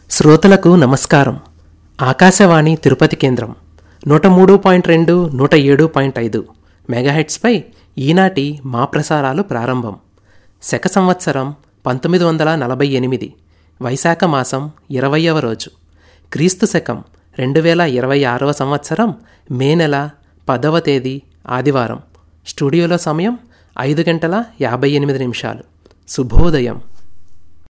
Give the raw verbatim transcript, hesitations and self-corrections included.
శ్రోతలకు నమస్కారం. ఆకాశవాణి తిరుపతి కేంద్రం నూట మూడు పాయింట్ రెండు నూట ఏడు పాయింట్ ఐదు మెగాహెట్స్పై ఈనాటి మా ప్రసారాలు ప్రారంభం. శక సంవత్సరం పంతొమ్మిది వందల నలభై ఎనిమిది వైశాఖ మాసం ఇరవయవ రోజు, క్రీస్తు శకం రెండు వేల ఇరవై ఆరవ సంవత్సరం మే నెల పదవ తేదీ ఆదివారం. స్టూడియోలో సమయం ఐదు గంటల యాభై ఎనిమిది నిమిషాలు. శుభోదయం.